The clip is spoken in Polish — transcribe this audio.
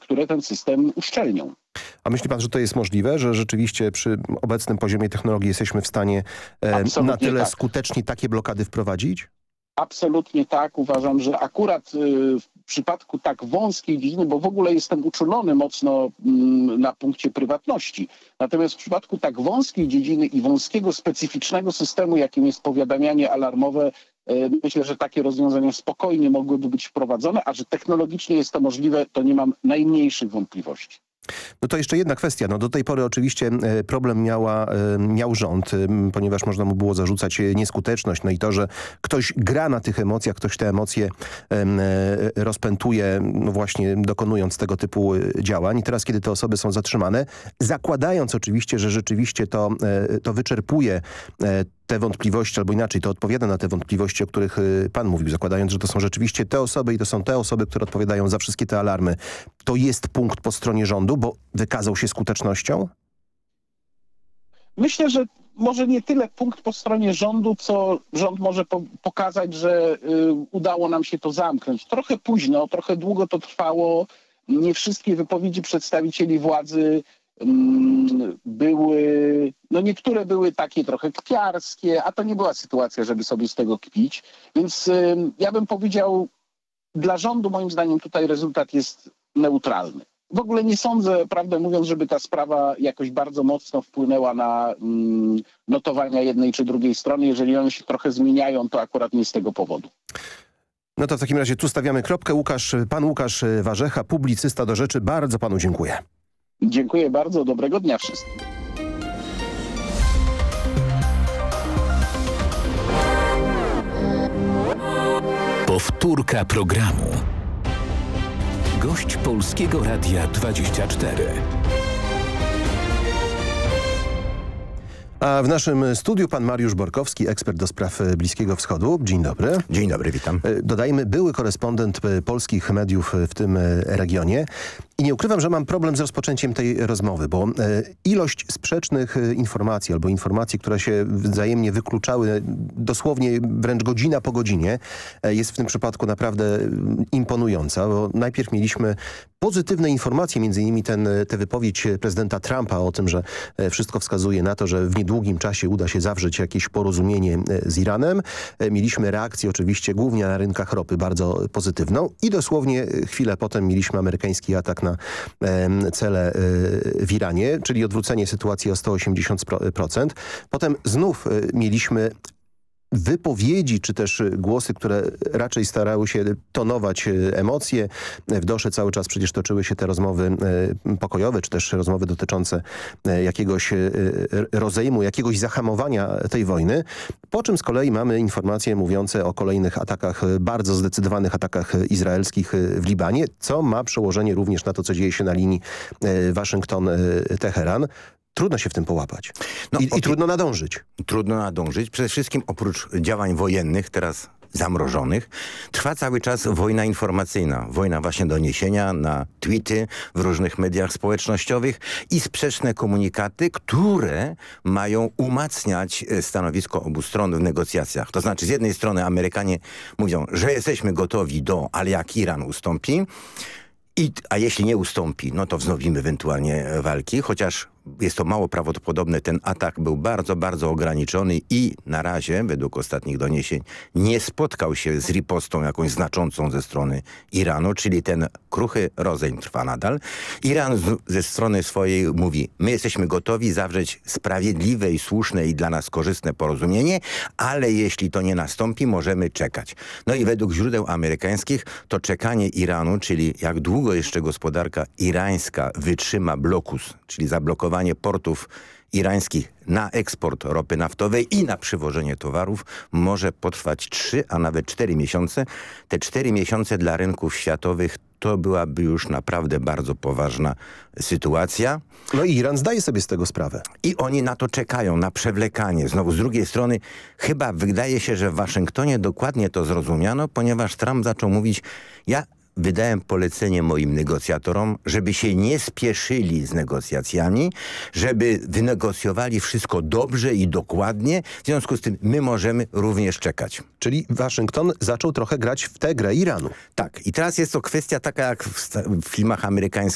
które ten system uszczelnią. A myśli pan, że to jest możliwe, że rzeczywiście przy obecnym poziomie technologii jesteśmy w stanie na tyle tak. skutecznie takie blokady wprowadzić? Absolutnie tak. Uważam, że akurat w przypadku tak wąskiej dziedziny, bo w ogóle jestem uczulony mocno na punkcie prywatności. Natomiast w przypadku tak wąskiej dziedziny i wąskiego, specyficznego systemu, jakim jest powiadamianie alarmowe, myślę, że takie rozwiązania spokojnie mogłyby być wprowadzone, a że technologicznie jest to możliwe, to nie mam najmniejszych wątpliwości. No to jeszcze jedna kwestia. No do tej pory oczywiście problem miał rząd, ponieważ można mu było zarzucać nieskuteczność. No i to, że ktoś gra na tych emocjach, ktoś te emocje rozpętuje, no właśnie dokonując tego typu działań. I teraz, kiedy te osoby są zatrzymane, zakładając oczywiście, że rzeczywiście to wyczerpuje te wątpliwości, albo inaczej, to odpowiada na te wątpliwości, o których pan mówił, zakładając, że to są rzeczywiście te osoby i to są te osoby, które odpowiadają za wszystkie te alarmy. To jest punkt po stronie rządu, bo wykazał się skutecznością? Myślę, że może nie tyle punkt po stronie rządu, co rząd może pokazać, że udało nam się to zamknąć. Trochę późno, trochę długo to trwało. Nie wszystkie wypowiedzi przedstawicieli władzy były, no niektóre były takie trochę kpiarskie, a to nie była sytuacja, żeby sobie z tego kpić. Więc ja bym powiedział, dla rządu moim zdaniem tutaj rezultat jest neutralny. W ogóle nie sądzę, prawdę mówiąc, żeby ta sprawa jakoś bardzo mocno wpłynęła na notowania jednej czy drugiej strony. Jeżeli one się trochę zmieniają, to akurat nie z tego powodu. No to w takim razie tu stawiamy kropkę. Pan Łukasz Warzecha, publicysta do rzeczy. Bardzo panu dziękuję. Dziękuję bardzo. Dobrego dnia wszystkim. Powtórka programu. Gość Polskiego Radia 24. A w naszym studiu pan Mariusz Borkowski, ekspert do spraw Bliskiego Wschodu. Dzień dobry. Dzień dobry, witam. Dodajmy, były korespondent polskich mediów w tym regionie. I nie ukrywam, że mam problem z rozpoczęciem tej rozmowy, bo ilość sprzecznych informacji albo informacji, które się wzajemnie wykluczały dosłownie wręcz godzina po godzinie, jest w tym przypadku naprawdę imponująca, bo najpierw mieliśmy pozytywne informacje, między innymi tę wypowiedź prezydenta Trumpa o tym, że wszystko wskazuje na to, że w niedługim czasie uda się zawrzeć jakieś porozumienie z Iranem. Mieliśmy reakcję oczywiście głównie na rynkach ropy bardzo pozytywną i dosłownie chwilę potem mieliśmy amerykański atak na cele w Iranie, czyli odwrócenie sytuacji o 180%. Potem znów mieliśmy wypowiedzi, czy też głosy, które raczej starały się tonować emocje. W Dosze cały czas przecież toczyły się te rozmowy pokojowe, czy też rozmowy dotyczące jakiegoś rozejmu, jakiegoś zahamowania tej wojny. Po czym z kolei mamy informacje mówiące o kolejnych atakach, bardzo zdecydowanych atakach izraelskich w Libanie, co ma przełożenie również na to, co dzieje się na linii Waszyngton-Teheran. Trudno się w tym połapać. I trudno nadążyć. Trudno nadążyć. Przede wszystkim oprócz działań wojennych, teraz zamrożonych, trwa cały czas wojna informacyjna. Wojna właśnie doniesienia na tweety w różnych mediach społecznościowych i sprzeczne komunikaty, które mają umacniać stanowisko obu stron w negocjacjach. To znaczy z jednej strony Amerykanie mówią, że jesteśmy gotowi ale jak Iran ustąpi, a jeśli nie ustąpi, no to wznowimy ewentualnie walki, chociaż jest to mało prawdopodobne. Ten atak był bardzo, bardzo ograniczony i na razie, według ostatnich doniesień, nie spotkał się z ripostą jakąś znaczącą ze strony Iranu, czyli ten kruchy rozejm trwa nadal. Iran ze strony swojej mówi, my jesteśmy gotowi zawrzeć sprawiedliwe i słuszne i dla nas korzystne porozumienie, ale jeśli to nie nastąpi, możemy czekać. No i według źródeł amerykańskich to czekanie Iranu, czyli jak długo jeszcze gospodarka irańska wytrzyma blokus, czyli zablokowanie portów irańskich na eksport ropy naftowej i na przywożenie towarów może potrwać 3, a nawet 4 miesiące. Te 4 miesiące dla rynków światowych to byłaby już naprawdę bardzo poważna sytuacja. No i Iran zdaje sobie z tego sprawę. I oni na to czekają, na przewlekanie. Znowu z drugiej strony chyba wydaje się, że w Waszyngtonie dokładnie to zrozumiano, ponieważ Trump zaczął mówić, wydałem polecenie moim negocjatorom, żeby się nie spieszyli z negocjacjami, żeby wynegocjowali wszystko dobrze i dokładnie. W związku z tym my możemy również czekać. Czyli Waszyngton zaczął trochę grać w tę grę Iranu. Tak. I teraz jest to kwestia taka jak w filmach amerykańskich.